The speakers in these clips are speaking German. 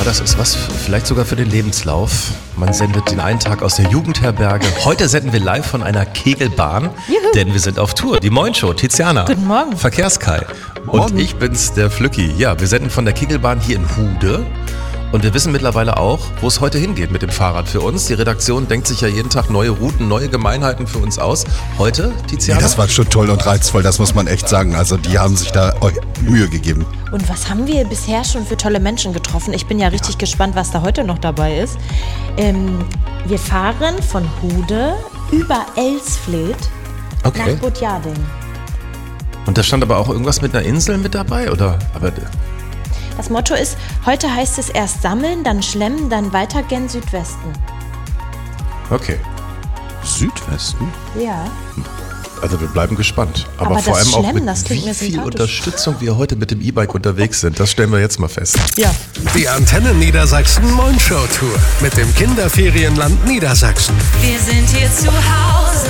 das ist was vielleicht sogar für den Lebenslauf. Man sendet den einen Tag aus der Jugendherberge. Heute senden wir live von einer Kegelbahn, denn wir sind auf Tour. Die Moin Show, Tiziana. Guten Morgen. Verkehrskai. Und ich bin's, der Flücki. Ja, wir senden von der Kegelbahn hier in Hude. Und wir wissen mittlerweile auch, wo es heute hingeht mit dem Fahrrad für uns. Die Redaktion denkt sich ja jeden Tag neue Routen, neue Gemeinheiten für uns aus. Heute, Tiziana? Nee, das war schon toll und reizvoll, das muss man echt sagen. Also die haben sich da Mühe gegeben. Und was haben wir bisher schon für tolle Menschen getroffen? Ich bin ja richtig gespannt, was da heute noch dabei ist. Wir fahren von Hude über Elsfleth nach Butjading. Und da stand aber auch irgendwas mit einer Insel mit dabei, oder? Aber das Motto ist, heute heißt es erst sammeln, dann schlemmen, dann weiter gen Südwesten. okay. Südwesten? Ja. Also wir bleiben gespannt. Aber das vor allem auch Schlemmen, mit das klingt wie mir viel sympathisch. Unterstützung wir heute mit dem E-Bike unterwegs sind. Das stellen wir jetzt mal fest. Ja. Die Antenne Niedersachsen Moin Show Tour mit dem Kinderferienland Niedersachsen. Wir sind hier zu Hause.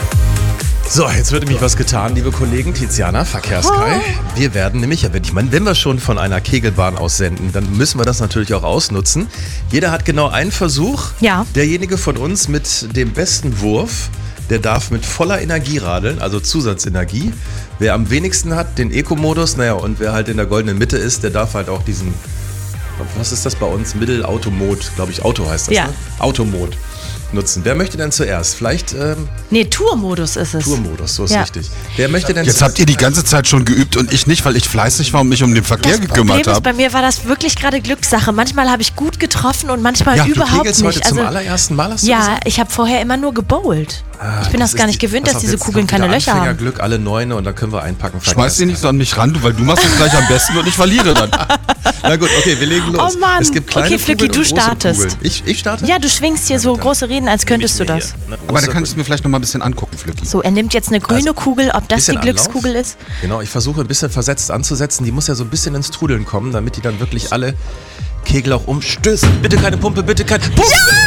So, jetzt wird nämlich was getan, liebe Kollegen. Tiziana, Verkehrskai. Wir werden nämlich, wenn wir schon von einer Kegelbahn aus senden, dann müssen wir das natürlich auch ausnutzen. Jeder hat genau einen Versuch. Ja. Derjenige von uns mit dem besten Wurf, der darf mit voller Energie radeln, also Zusatzenergie. Wer am wenigsten hat, den Eco-Modus, und wer halt in der goldenen Mitte ist, der darf halt auch diesen, was ist das bei uns? Mittel-Automod, glaube ich, Auto heißt das, Ja. ne? Automod nutzen. Wer möchte denn zuerst? Vielleicht Tourmodus ist es. Tourmodus, so ist Ja. richtig. Wer möchte denn Jetzt habt ihr die ganze Zeit schon geübt und ich nicht, weil ich fleißig war und mich um den Verkehr Das gekümmert Problem ist, bei habe. mir war das wirklich gerade Glückssache. Manchmal habe ich gut getroffen und manchmal Ja, du überhaupt kegelst nicht. heute zum allerersten Mal, hast du ja, gesagt? ich habe vorher immer nur gebowlt. Ich bin das gar nicht gewöhnt, dass diese Kugeln keine Löcher haben. Glück, alle Neune und dann können wir einpacken. Schmeiß die nicht so an mich ran, weil du machst es gleich am besten und ich verliere dann. Na gut, okay, wir legen los. Oh Mann. Es gibt kleine Okay, Flücki, Kugeln du und große startest. Kugeln. Ich starte? Ja, du schwingst hier so große Reden, als könntest du das. Aber da kann ich es mir vielleicht noch mal ein bisschen angucken, Flücki. So, er nimmt jetzt eine grüne Kugel, ob das die bisschen Glückskugel Anlauf. ist. Genau, ich versuche ein bisschen versetzt anzusetzen. Die muss ja so ein bisschen ins Trudeln kommen, damit die dann wirklich alle Kegel auch umstößen. Bitte keine Pumpe, bitte kein Pumpe!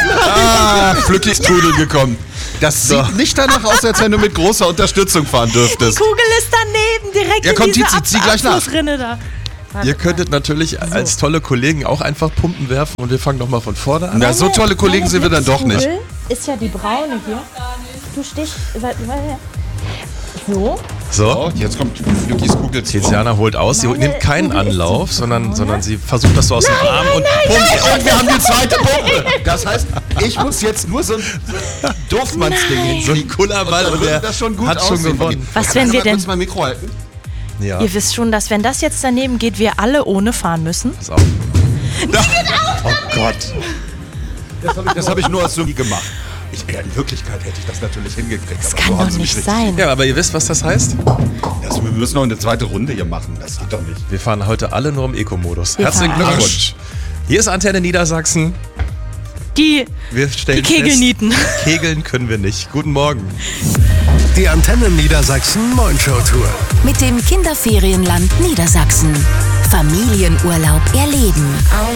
Flücki ist Trudel gekommen. Das sieht nicht danach aus, als wenn du mit großer Unterstützung fahren Die dürftest. Kugel ist daneben, direkt Ja, komm, in diese zieh gleich nach. Abflussrinne da. Ihr könntet natürlich als tolle Kollegen auch einfach Pumpen werfen und wir fangen nochmal von vorne an. Na, so tolle Kollegen sind wir dann doch nicht. Glückskugel ist ja die braune hier. Du stichst... So. So, Oh, jetzt kommt Flückis Kugel. Tiziana holt aus. Sie Meine nimmt keinen Kugel ist die Anlauf, sondern braune. sie versucht das so aus dem Arm und pumpt. Und wir haben die zweite Pumpe. Das heißt, ich muss jetzt nur so ein Dorfmannsding So ein Kullerball und der das schon gut hat schon aussehen. gewonnen. Was, wenn wir denn... Kurz mein Mikro halten? Ja, Ihr wisst schon, dass wenn das jetzt daneben geht, wir alle ohne fahren müssen. pass auf. Oh Gott. Das habe ich nur als Summe gemacht. In Wirklichkeit hätte ich das natürlich hingekriegt. Das aber kann so haben doch sie mich nicht richtig- sein. Ja, aber ihr wisst, was das heißt? Wir müssen noch eine zweite Runde hier machen. Das geht doch nicht. Wir fahren heute alle nur im Eco-Modus. Wir Herzlichen fahren Glückwunsch. Hier ist Antenne Niedersachsen. Die Wir stellen Kegelnieten. fest, kegeln können wir nicht. Guten Morgen. Die Antenne Niedersachsen Moin Show Tour. Mit dem Kinderferienland Niedersachsen. Familienurlaub erleben.